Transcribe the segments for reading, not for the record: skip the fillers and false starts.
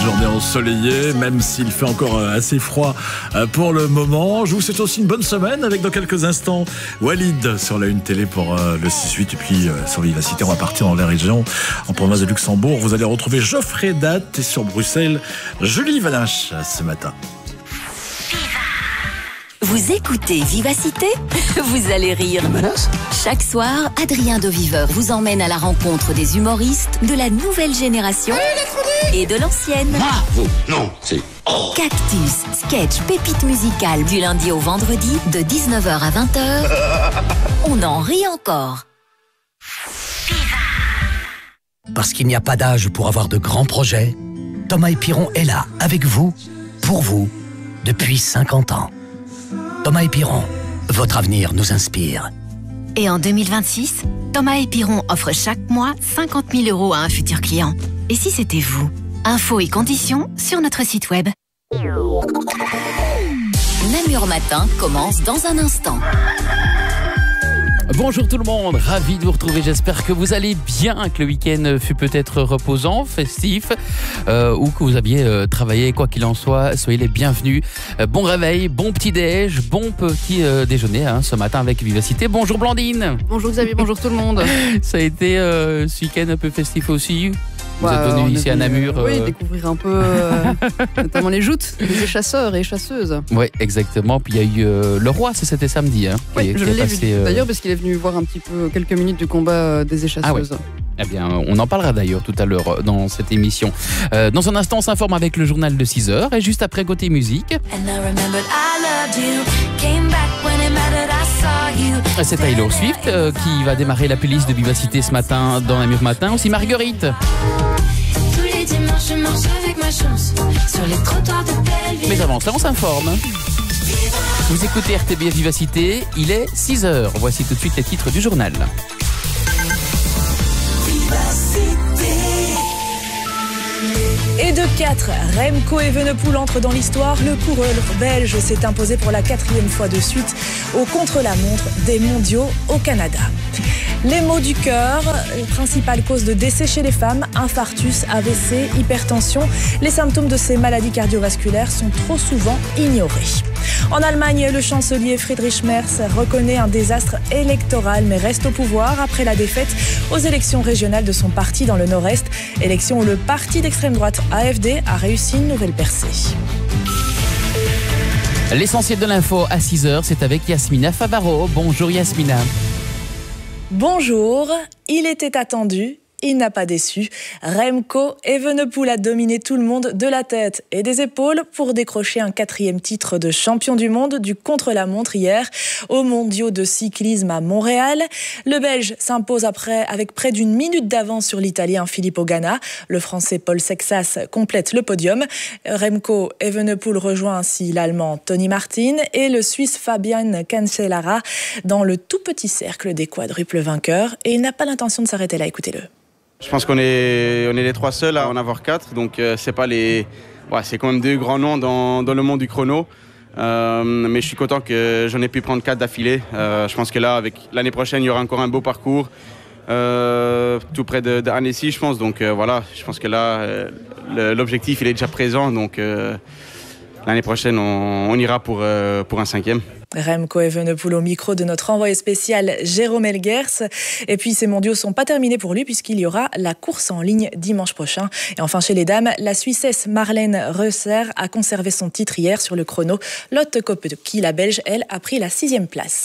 journée ensoleillée, même s'il fait encore assez froid pour le moment. Je vous souhaite aussi une bonne semaine avec dans quelques instants Walid sur la Une Télé pour le 6-8 et puis sur Vivacité, on va partir dans les régions en province de Luxembourg. Vous allez retrouver Geoffrey Datt et sur Bruxelles, Julie Valinche ce matin. Vous écoutez Vivacité? Vous allez rire. Chaque soir, Adrien Doviveur vous emmène à la rencontre des humoristes de la nouvelle génération et de l'ancienne. Bravo. Non, c'est... Cactus, sketch, pépite musicale du lundi au vendredi de 19h à 20h. On en rit encore. Parce qu'il n'y a pas d'âge pour avoir de grands projets, Thomas & Piron est là, avec vous, pour vous, depuis 50 ans. Thomas & Piron, votre avenir nous inspire. Et en 2026, Thomas & Piron offre chaque mois 50 000 € à un futur client. Et si c'était vous? Infos et conditions sur notre site web. Namur Matin commence dans un instant. Bonjour tout le monde, ravi de vous retrouver, j'espère que vous allez bien, que le week-end fut peut-être reposant, festif, ou que vous aviez travaillé, quoi qu'il en soit, soyez les bienvenus. Bon réveil, bon petit-déj, bon petit déjeuner ce matin avec Vivacité. Bonjour Blandine. Bonjour Xavier, bonjour tout le monde. Ça a été ce week-end un peu festif aussi. Vous êtes venu ici à Namur. Oui, découvrir un peu notamment les joutes des chasseurs et chasseuses. Oui, exactement. Puis il y a eu le roi, c'était samedi. Oui, je l'ai vu d'ailleurs parce qu'il est venu voir un petit peu quelques minutes du combat des échasseuses. Ah ouais. Eh bien, on en parlera d'ailleurs tout à l'heure dans cette émission. Dans un instant, on s'informe avec le journal de 6h et juste après, côté musique. C'est Taylor Swift qui va démarrer la playlist de Vivacité ce matin dans Namur Matin. Aussi Marguerite. Tous les dimanches, je marche avec ma chance sur les trottoirs de Belleville. Mais avant ça, on s'informe. Vous écoutez RTB Vivacité, il est 6h. Voici tout de suite les titres du journal. Et de 4, Remco Evenepoel entre dans l'histoire. Le coureur belge s'est imposé pour la 4e fois de suite au contre-la-montre des mondiaux au Canada. Les maux du cœur, principale cause de décès chez les femmes, infarctus, AVC, hypertension. Les symptômes de ces maladies cardiovasculaires sont trop souvent ignorés. En Allemagne, le chancelier Friedrich Merz reconnaît un désastre électoral mais reste au pouvoir après la défaite aux élections régionales de son parti dans le Nord-Est. Élection où le parti d'extrême droite AfD a réussi une nouvelle percée. L'essentiel de l'info à 6h, c'est avec Yasmina Favaro. Bonjour Yasmina. Bonjour, il était attendu. Il n'a pas déçu. Remco Evenepoel a dominé tout le monde de la tête et des épaules pour décrocher un 4e titre de champion du monde du contre-la-montre hier aux mondiaux de cyclisme à Montréal. Le Belge s'impose avec près d'une minute d'avance sur l'Italien Filippo Ganna. Le Français Paul Sexas complète le podium. Remco Evenepoel rejoint ainsi l'Allemand Tony Martin et le Suisse Fabian Cancellara dans le tout petit cercle des quadruples vainqueurs. Et il n'a pas l'intention de s'arrêter là, écoutez-le. Je pense qu'on est les 3 seuls à en avoir 4, donc c'est pas les... Ouais, c'est quand même 2 grands noms dans le monde du chrono. Mais je suis content que j'en ai pu prendre 4 d'affilée. Je pense que là, avec l'année prochaine, il y aura encore un beau parcours. Tout près de Annecy, je pense. Donc voilà, je pense que là, l'objectif, il est déjà présent. Donc l'année prochaine, on ira pour un 5e. Remco Evenepoel au micro de notre envoyé spécial Jérôme Elguers. Et puis ces mondiaux sont pas terminés pour lui puisqu'il y aura la course en ligne dimanche prochain. Et enfin chez les dames, la Suissesse Marlène Reusser a conservé son titre hier sur le chrono. Lotte Kopecky, la Belge, elle, a pris la 6e place.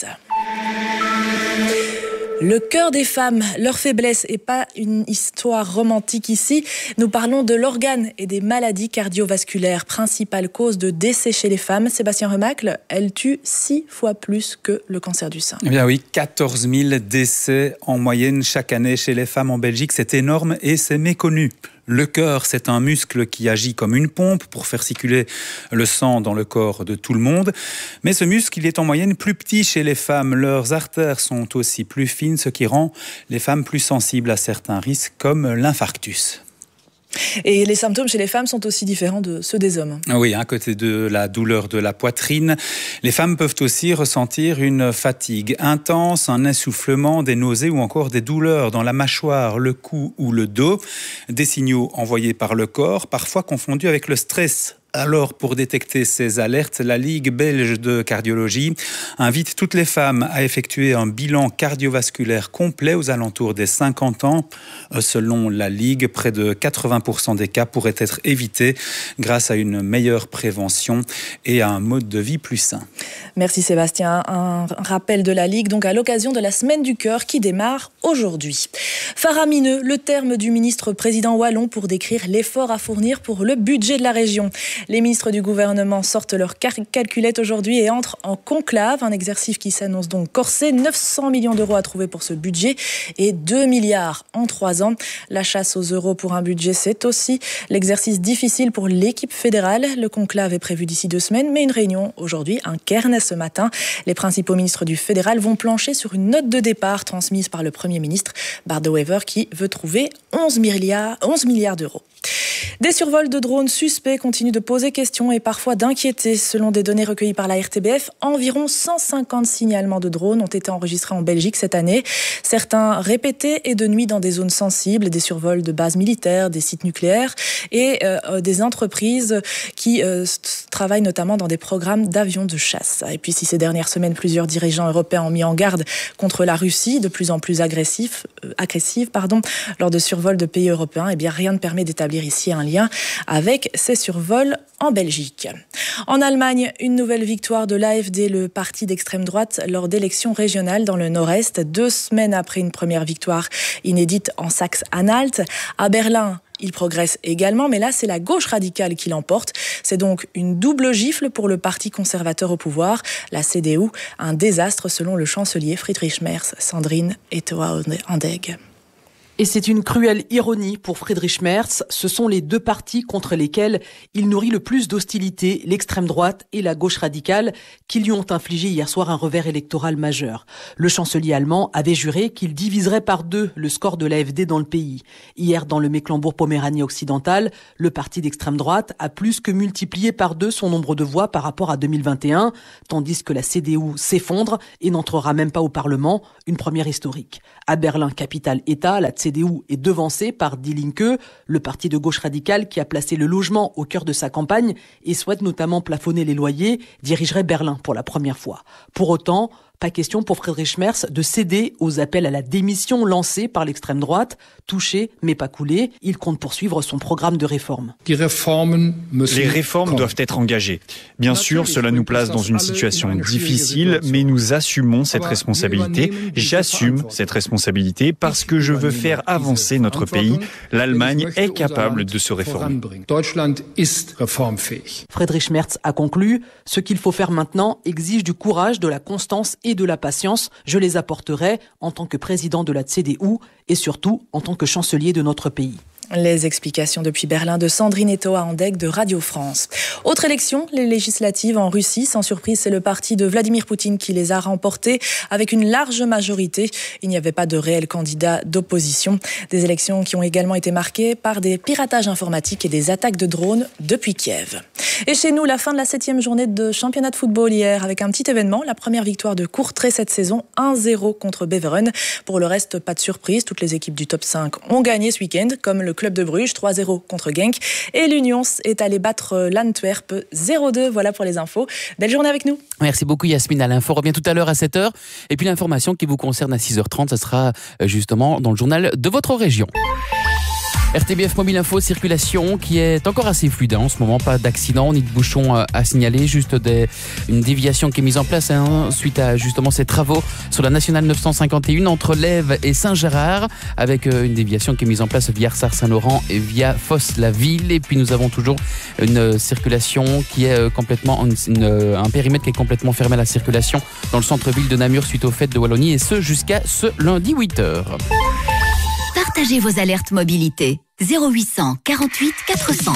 Le cœur des femmes, leur faiblesse et pas une histoire romantique ici. Nous parlons de l'organe et des maladies cardiovasculaires, principale cause de décès chez les femmes. Sébastien Remacle, elle tue 6 fois plus que le cancer du sein. Eh bien oui, 14 000 décès en moyenne chaque année chez les femmes en Belgique. C'est énorme et c'est méconnu. Le cœur, c'est un muscle qui agit comme une pompe pour faire circuler le sang dans le corps de tout le monde. Mais ce muscle, il est en moyenne plus petit chez les femmes. Leurs artères sont aussi plus fines, ce qui rend les femmes plus sensibles à certains risques comme l'infarctus. Et les symptômes chez les femmes sont aussi différents de ceux des hommes. Oui, à côté de la douleur de la poitrine, les femmes peuvent aussi ressentir une fatigue intense, un essoufflement, des nausées ou encore des douleurs dans la mâchoire, le cou ou le dos. Des signaux envoyés par le corps, parfois confondus avec le stress. Alors, pour détecter ces alertes, la Ligue belge de cardiologie invite toutes les femmes à effectuer un bilan cardiovasculaire complet aux alentours des 50 ans. Selon la Ligue, près de 80% des cas pourraient être évités grâce à une meilleure prévention et à un mode de vie plus sain. Merci Sébastien. Un rappel de la Ligue, donc à l'occasion de la Semaine du Cœur qui démarre aujourd'hui. Faramineux, le terme du ministre-président wallon pour décrire l'effort à fournir pour le budget de la région. Les ministres du gouvernement sortent leur calculette aujourd'hui et entrent en conclave, un exercice qui s'annonce donc corsé. 900 millions d'euros à trouver pour ce budget et 2 milliards en 3 ans. La chasse aux euros pour un budget, c'est aussi l'exercice difficile pour l'équipe fédérale. Le conclave est prévu d'ici 2 semaines, mais une réunion aujourd'hui, un cairn ce matin. Les principaux ministres du fédéral vont plancher sur une note de départ transmise par le Premier ministre, Bart De Wever, qui veut trouver 11 milliards d'euros. Des survols de drones suspects continuent de poser questions et parfois d'inquiéter. Selon des données recueillies par la RTBF, environ 150 signalements de drones ont été enregistrés en Belgique cette année. Certains répétés et de nuit dans des zones sensibles, des survols de bases militaires, des sites nucléaires et des entreprises qui travaillent notamment dans des programmes d'avions de chasse. Et puis si ces dernières semaines, plusieurs dirigeants européens ont mis en garde contre la Russie, de plus en plus agressive, lors de survols de pays européens, eh bien rien ne permet d'établir ici un lien avec ces survols en Belgique. En Allemagne, une nouvelle victoire de l'AfD, le parti d'extrême droite, lors d'élections régionales dans le Nord-Est, 2 semaines après une première victoire inédite en Saxe-Anhalt. À Berlin, il progresse également, mais là, c'est la gauche radicale qui l'emporte. C'est donc une double gifle pour le parti conservateur au pouvoir, la CDU. Un désastre selon le chancelier Friedrich Merz, Sandrine Etoa-Andegg. Et c'est une cruelle ironie pour Friedrich Merz. Ce sont les 2 partis contre lesquels il nourrit le plus d'hostilité, l'extrême droite et la gauche radicale, qui lui ont infligé hier soir un revers électoral majeur. Le chancelier allemand avait juré qu'il diviserait par 2 le score de l'AfD dans le pays. Hier, dans le Mecklembourg-Poméranie occidental, le parti d'extrême droite a plus que multiplié par 2 son nombre de voix par rapport à 2021, tandis que la CDU s'effondre et n'entrera même pas au Parlement, une première historique. À Berlin, capitale-État, la CDU est devancée par Die Linke, le parti de gauche radicale qui a placé le logement au cœur de sa campagne et souhaite notamment plafonner les loyers, dirigerait Berlin pour la première fois. Pour autant, pas question pour Friedrich Merz de céder aux appels à la démission lancés par l'extrême droite. Touché, mais pas coulé, il compte poursuivre son programme de réforme. Les réformes doivent être engagées. Bien sûr, cela nous place dans une situation difficile, mais nous assumons cette responsabilité. J'assume cette responsabilité parce que je veux faire avancer notre pays. L'Allemagne est capable de se réformer. Friedrich Merz a conclu, ce qu'il faut faire maintenant exige du courage, de la constance et de la patience. Je les apporterai en tant que président de la CDU et surtout en tant que chancelier de notre pays. Les explications depuis Berlin de Sandrine Etoa-Andegg de Radio France. Autre élection, les législatives en Russie. Sans surprise, c'est le parti de Vladimir Poutine qui les a remportées avec une large majorité. Il n'y avait pas de réel candidat d'opposition. Des élections qui ont également été marquées par des piratages informatiques et des attaques de drones depuis Kiev. Et chez nous, la fin de la 7e journée de championnat de football hier avec un petit événement. La première victoire de Courtrai cette saison, 1-0 contre Beveren. Pour le reste, pas de surprise. Toutes les équipes du top 5 ont gagné ce week-end, comme le club de Bruges, 3-0 contre Genk. Et l'Union est allé battre l'Antwerp 0-2. Voilà pour les infos. Belle journée avec nous. Merci beaucoup Yasmine. À l'info revient tout à l'heure à 7h. Et puis l'information qui vous concerne à 6h30, ça sera justement dans le journal de votre région. RTBF Mobile Info, circulation qui est encore assez fluide en ce moment, pas d'accident ni de bouchon à signaler, juste une déviation qui est mise en place suite à justement ces travaux sur la nationale 951 entre Lèves et Saint-Gérard, avec une déviation qui est mise en place via Arsart-Saint-Laurent et via Fosse-la-Ville. Et puis nous avons toujours une circulation qui est complètement, un périmètre qui est complètement fermé à la circulation dans le centre-ville de Namur suite aux fêtes de Wallonie, et ce jusqu'à ce lundi 8h. Partagez vos alertes mobilité. 0800 48 400.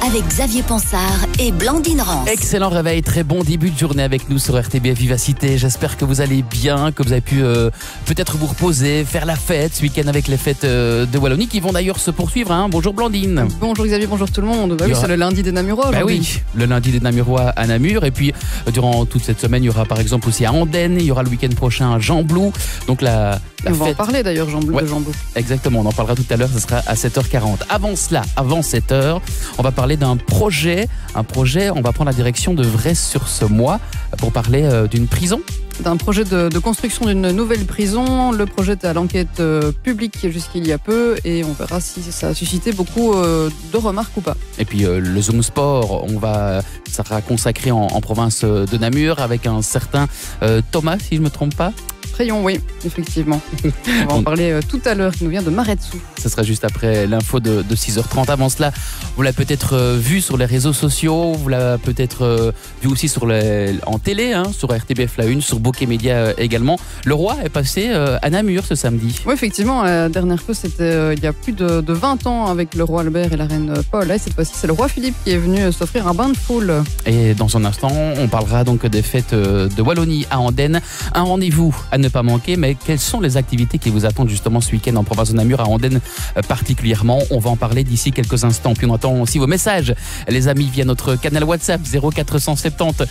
avec Xavier Pansard et Blandine Rance. Excellent réveil, très bon début de journée avec nous sur RTBF Vivacité. J'espère que vous allez bien, que vous avez pu peut-être vous reposer, faire la fête ce week-end avec les fêtes de Wallonie qui vont d'ailleurs se poursuivre. Hein. Bonjour Blandine. Bonjour Xavier, bonjour tout le monde. Bah oui, c'est le lundi des Namurois. Bah oui, le lundi des Namurois à Namur. Et puis durant toute cette semaine, il y aura par exemple aussi à Andenne, il y aura le week-end prochain à Jean-Blou. Donc la on va fête... en parler d'ailleurs, Jean-Blou, de Jean-Blou. Exactement, on en parlera tout à l'heure, ce sera à 7h40. Avant cela, avant 7h, on va parler d'un projet. Un projet, on va prendre la direction de Vresse-sur-Semois pour parler d'une prison. D'un projet de construction d'une nouvelle prison. Le projet est à l'enquête publique jusqu'il y a peu et on verra si ça a suscité beaucoup de remarques ou pas. Et puis le Zoom Sport, ça sera consacré en province de Namur avec un certain Thomas, si je ne me trompe pas. Rayon, oui, effectivement. On va en parler tout à l'heure, qui nous vient de Maretsu. Ce sera juste après l'info de 6h30. Avant cela, vous l'avez peut-être vu sur les réseaux sociaux, vous l'avez peut-être vu aussi en télé, hein, sur RTBF La Une, sur Bokeh Média également. Le roi est passé à Namur ce samedi. Oui, effectivement, la dernière fois, c'était il y a plus de 20 ans avec le roi Albert et la reine Paul. Et cette fois-ci, c'est le roi Philippe qui est venu s'offrir un bain de foule. Et dans un instant, on parlera donc des fêtes de Wallonie à Andenne. Un rendez-vous à ne pas manquer, mais quelles sont les activités qui vous attendent justement ce week-end en province de Namur, à Andenne particulièrement? On va en parler d'ici quelques instants. Puis on attend aussi vos messages, les amis, via notre canal WhatsApp 0470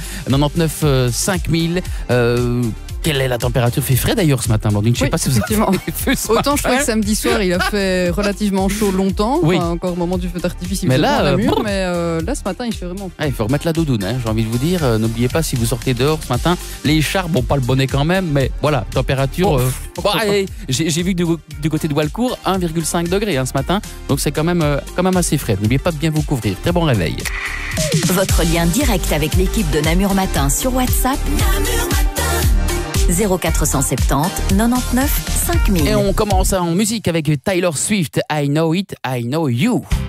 99 5000. Quelle est la température? Fait frais d'ailleurs ce matin, Blandine. Je sais pas si vous avez fait ce Autant je crois que samedi soir il a fait relativement chaud longtemps. Oui. Enfin, encore au moment du feu d'artifice, il mais fait là, Namur, mais là ce matin il fait vraiment. Il faut remettre la doudoune, hein, j'ai envie de vous dire. N'oubliez pas, si vous sortez dehors ce matin, les écharpes, bon, pas le bonnet quand même, mais voilà, température. Allez, j'ai vu du côté de Walcourt 1,5 degrés hein, ce matin, donc c'est quand même assez frais. N'oubliez pas de bien vous couvrir. Très bon réveil. Votre lien direct avec l'équipe de Namur Matin sur WhatsApp. Namur Matin. 0470 99 5000. Et on commence en musique avec Taylor Swift, I Know It, I Know You.